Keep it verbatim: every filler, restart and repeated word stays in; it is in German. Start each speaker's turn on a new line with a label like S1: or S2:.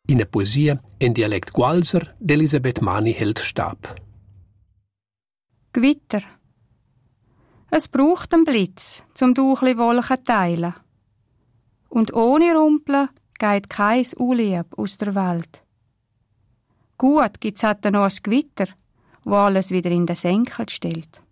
S1: In der Poesie in Dialekt Gualser d'Elisabeth Mani hält Stab.
S2: Gewitter. Es braucht einen Blitz, zum Duchli Wolken teilen. Und ohne Rumpeln geht kein Unlieb aus der Welt. Gut gibt's halt noch ein Gewitter, wo alles wieder in den Senkel stellt.